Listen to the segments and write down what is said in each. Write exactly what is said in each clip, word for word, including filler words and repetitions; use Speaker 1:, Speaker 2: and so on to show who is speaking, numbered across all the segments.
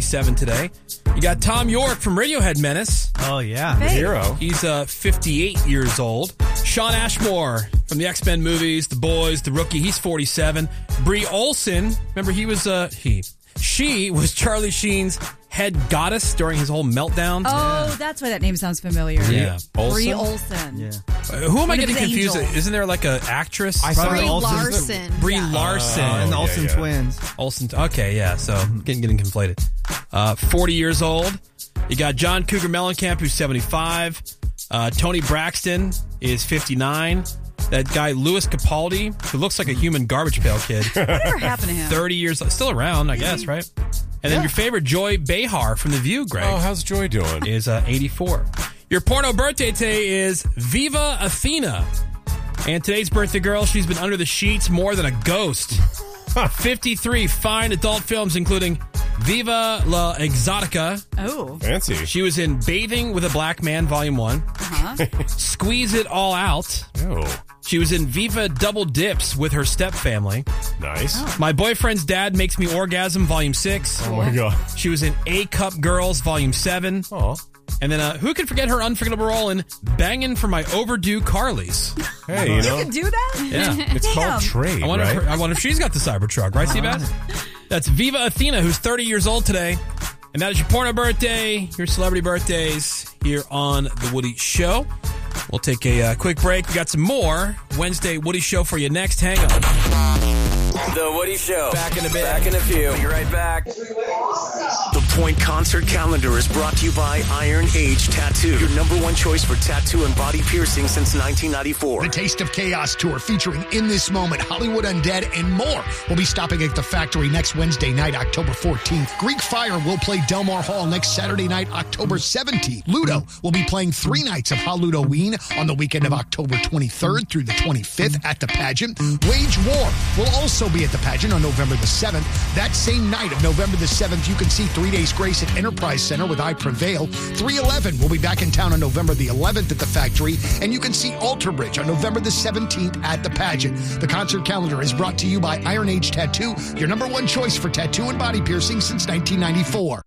Speaker 1: fifty-seven today. You got Tom York from Radiohead Menace.
Speaker 2: Oh, yeah.
Speaker 3: Hey.
Speaker 1: Hero. He's uh, fifty-eight years old. Sean Ashmore from the X-Men movies, The Boys, The Rookie. He's forty-seven. Brie Olson. Remember, he was, uh, he, she was Charlie Sheen's head goddess during his whole meltdown.
Speaker 3: Oh, yeah. That's why that name sounds familiar.
Speaker 1: Yeah.
Speaker 3: Brie Olson.
Speaker 2: Yeah.
Speaker 1: Uh, who am
Speaker 3: One
Speaker 1: I
Speaker 3: of
Speaker 1: getting
Speaker 3: his
Speaker 1: confused?
Speaker 3: angels.
Speaker 1: Isn't there like an actress?
Speaker 2: I saw
Speaker 4: Brie
Speaker 2: the Olsen.
Speaker 4: Larson.
Speaker 1: Brie
Speaker 4: Yeah.
Speaker 1: Larson.
Speaker 2: And the
Speaker 5: Oh,
Speaker 2: Olsen
Speaker 5: yeah, yeah.
Speaker 2: twins.
Speaker 1: Olsen. Okay, yeah. So getting getting conflated. Uh, Forty years old. You got John Cougar Mellencamp, who's seventy-five. Uh, Tony Braxton is fifty-nine. That guy Louis Capaldi, who looks like a human Garbage Pail Kid,
Speaker 3: Whatever happened to him?
Speaker 1: thirty years, still around, I guess, right? And then your favorite Joy Behar from The View, Greg,
Speaker 5: Oh, how's Joy doing?
Speaker 1: is uh, eighty-four. Your porno birthday today is Viva Athena. And today's birthday girl, she's been under the sheets more than a ghost. fifty-three fine adult films, including Viva La Exotica.
Speaker 3: Oh.
Speaker 5: Fancy.
Speaker 1: She was in Bathing with a Black Man, Volume one.
Speaker 3: Uh-huh.
Speaker 1: Squeeze It All Out.
Speaker 5: Oh,
Speaker 1: She was in Viva Double Dips with her stepfamily.
Speaker 5: nice.
Speaker 1: My Boyfriend's Dad Makes Me Orgasm, Volume six.
Speaker 5: Oh, my God.
Speaker 1: She was in A-Cup Girls, Volume seven.
Speaker 5: Oh,
Speaker 1: And then, uh, who can forget her unforgettable role in Bangin' for My Overdue Carlies?
Speaker 5: hey, you
Speaker 3: You
Speaker 5: know,
Speaker 3: can do that?
Speaker 1: Yeah.
Speaker 5: it's
Speaker 3: Damn.
Speaker 5: called trade,
Speaker 1: I wonder,
Speaker 5: right?
Speaker 1: if her, I wonder if she's got the Cybertruck, right, Seabass? That's Viva Athena, who's thirty years old today. And that is your porno birthday, your celebrity birthdays here on The Woody Show. We'll take a uh, quick break. We got some more Wednesday Woody Show for you next. Hang on.
Speaker 6: The Woody Show. Back in a bit. Back in a few. Be right back. The Point Concert Calendar is brought to you by Iron Age Tattoo, your number one choice for tattoo and body piercing since nineteen ninety-four.
Speaker 7: The Taste of Chaos Tour featuring In This Moment, Hollywood Undead, and more will be stopping at the Factory next Wednesday night, October fourteenth. Greek Fire will play Del Mar Hall next Saturday night, October seventeenth. Ludo will be playing three nights of Halloween on the weekend of October twenty-third through the twenty-fifth at the Pageant. Wage War will also be at the Pageant on November the seventh. That same night of November the seventh, you can see Three Days Grace at Enterprise Center with I Prevail. three eleven will be back in town on November the eleventh at the Factory, and you can see Alter Bridge on November the seventeenth at the Pageant. The concert calendar is brought to you by Iron Age Tattoo, your number one choice for tattoo and body piercing since nineteen ninety-four.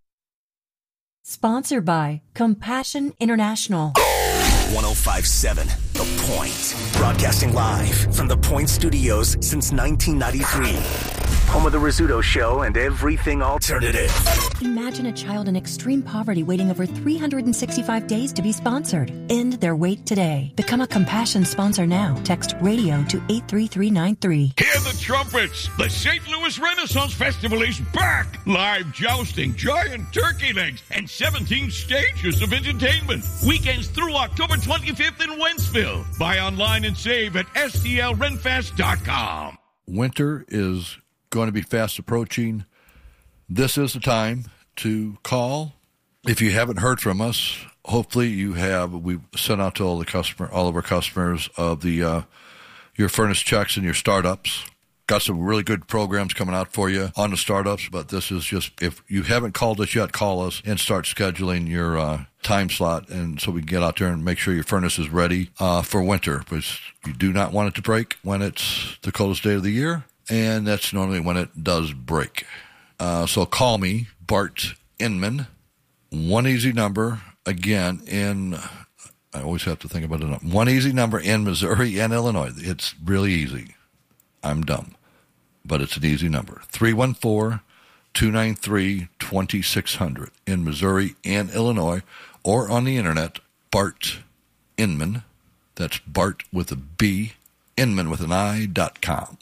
Speaker 8: Sponsored by Compassion International.
Speaker 6: one oh five point seven The Point. Broadcasting live from the Point Studios since nineteen ninety-three. Home of the Rizzuto Show and everything alternative.
Speaker 8: Imagine a child in extreme poverty waiting over three hundred sixty-five days to be sponsored. End their wait today. Become a Compassion sponsor now. Text radio to eight three three nine three.
Speaker 9: Hear the trumpets! The Saint Louis Renaissance Festival is back! Live jousting, giant turkey legs, and seventeen stages of entertainment. Weekends through October twenty-fifth in Wentzville. Buy online and save at S T L Renfest dot com.
Speaker 10: Winter is going to be fast approaching. This is the time to call. If you haven't heard from us, hopefully you have. We've sent out to all the customer, all of our customers of the uh, your furnace checks and your startups. Got some really good programs coming out for you on the startups, but this is just, if you haven't called us yet, call us and start scheduling your uh, time slot, and so we can get out there and make sure your furnace is ready uh, for winter, because you do not want it to break when it's the coldest day of the year, and that's normally when it does break. Uh, so call me, Bart Inman. One easy number, again, in, I always have to think about it, one easy number in Missouri and Illinois. It's really easy. I'm dumb, but it's an easy number. three one four, two nine three, two six zero zero in Missouri and Illinois, or on the internet, Bart Inman. That's Bart with a B, Inman with an I, dot com.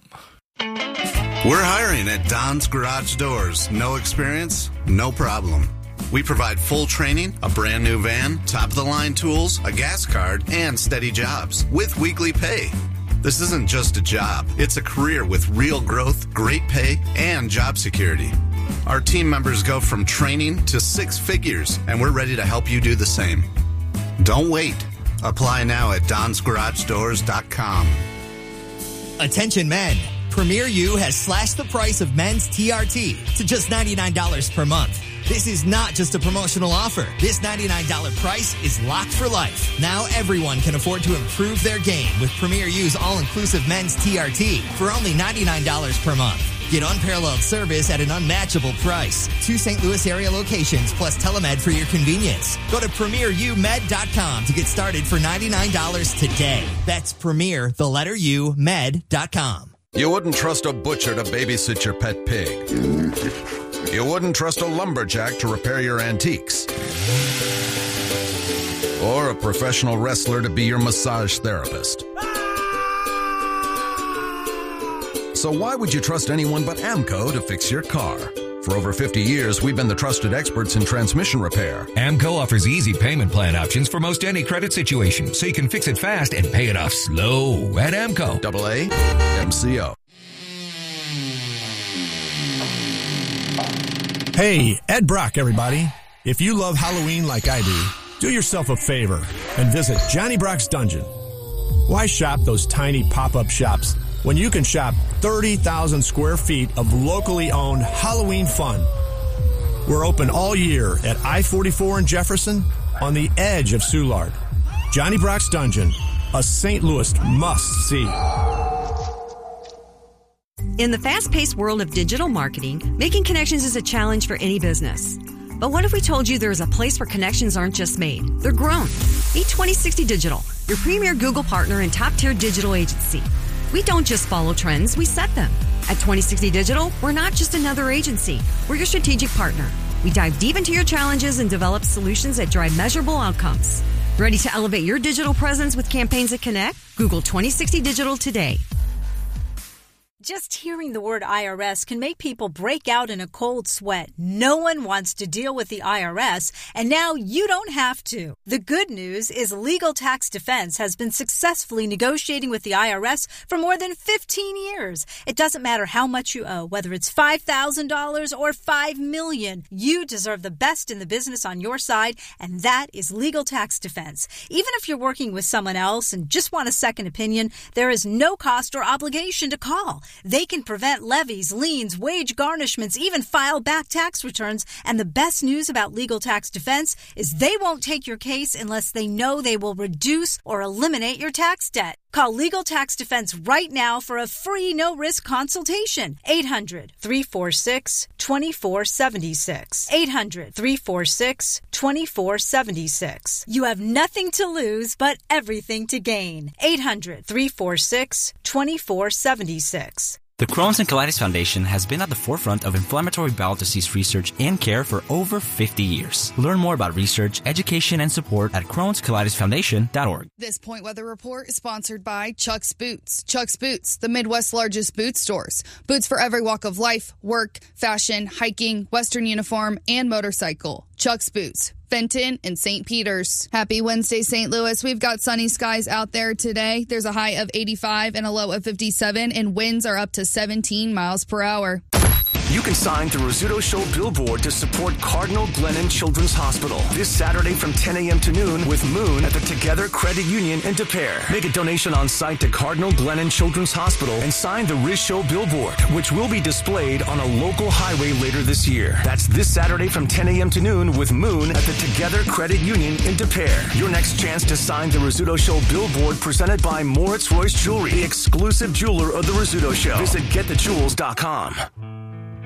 Speaker 11: We're hiring at Don's Garage Doors. No experience? No problem. We provide full training, a brand new van, top-of-the-line tools, a gas card, and steady jobs with weekly pay. This isn't just a job. It's a career with real growth, great pay, and job security. Our team members go from training to six figures, and we're ready to help you do the same. Don't wait. Apply now at dons garage doors dot com.
Speaker 12: Attention men. Premier U has slashed the price of men's T R T to just ninety-nine dollars per month. This is not just a promotional offer. This ninety-nine dollars price is locked for life. Now everyone can afford to improve their game with Premier U's all-inclusive men's T R T for only ninety-nine dollars per month. Get unparalleled service at an unmatchable price. Two Saint Louis area locations plus telemed for your convenience. Go to premier u med dot com to get started for ninety-nine dollars today. That's Premier, the letter U, med dot com.
Speaker 2: You wouldn't trust a butcher to babysit your pet pig. You wouldn't trust a lumberjack to repair your antiques. Or a professional wrestler to be your massage therapist. So why would you trust anyone but AMCO to fix your car? For over fifty years, we've been the trusted experts in transmission repair.
Speaker 4: AMCO offers easy payment plan options for most any credit situation, so you can fix it fast and pay it off slow at AMCO.
Speaker 2: Double A M C O.
Speaker 5: Hey, Ed Brock, everybody. If you love Halloween like I do, do yourself a favor and visit Johnny Brock's Dungeon. Why shop those tiny pop-up shops when you can shop thirty thousand square feet of locally owned Halloween fun? We're open all year at I forty-four in Jefferson on the edge of Soulard. Johnny Brock's Dungeon, a Saint Louis must-see.
Speaker 13: In the fast-paced world of digital marketing, making connections is a challenge for any business. But what if we told you there's a place where connections aren't just made, they're grown? Meet twenty sixty Digital, your premier Google partner and top-tier digital agency. We don't just follow trends, we set them. At twenty sixty Digital, we're not just another agency. We're your strategic partner. We dive deep into your challenges and develop solutions that drive measurable outcomes. Ready to elevate your digital presence with campaigns that connect? Google twenty sixty Digital today.
Speaker 14: Just hearing the word I R S can make people break out in a cold sweat. No one wants to deal with the I R S, and now you don't have to. The good news is Legal Tax Defense has been successfully negotiating with the I R S for more than fifteen years. It doesn't matter how much you owe, whether it's five thousand dollars or five million dollars. You deserve the best in the business on your side, and that is Legal Tax Defense. Even if you're working with someone else and just want a second opinion, there is no cost or obligation to call. They can prevent levies, liens, wage garnishments, even file back tax returns. And the best news about Legal Tax Defense is they won't take your case unless they know they will reduce or eliminate your tax debt. Call Legal Tax Defense right now for a free no-risk consultation. eight hundred, three four six, two four seven six. eight hundred, three four six, two four seven six. You have nothing to lose but everything to gain. eight hundred, three four six, two four seven six.
Speaker 15: The Crohn's and Colitis Foundation has been at the forefront of inflammatory bowel disease research and care for over fifty years. Learn more about research, education, and support at crohns colitis foundation dot org.
Speaker 16: This Point Weather Report is sponsored by Chuck's Boots. Chuck's Boots, the Midwest's largest boot stores. Boots for every walk of life, work, fashion, hiking, Western uniform, and motorcycle. Chuck's Boots. Fenton and Saint Peter's. Happy Wednesday, Saint Louis. We've got sunny skies out there today. There's a high of eighty-five and a low of fifty-seven, and winds are up to seventeen miles per hour.
Speaker 6: You can sign the Rizzuto Show billboard to support Cardinal Glennon Children's Hospital this Saturday from ten a.m. to noon with Moon at the Together Credit Union in De Pere. Make a donation on site to Cardinal Glennon Children's Hospital and sign the Riz Show billboard, which will be displayed on a local highway later this year. That's this Saturday from ten a.m. to noon with Moon at the Together Credit Union in De Pere. Your next chance to sign the Rizzuto Show billboard presented by Moritz Royce Jewelry, the exclusive jeweler of the Rizzuto Show. Visit get the jewels dot com.